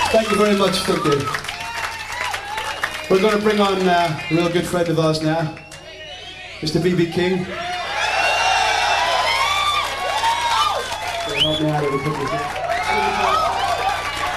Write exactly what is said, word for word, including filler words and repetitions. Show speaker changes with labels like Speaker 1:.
Speaker 1: Thank you very much, thank you. We're going to bring on uh, a real good friend of ours now, Mister B B King. Help me out of the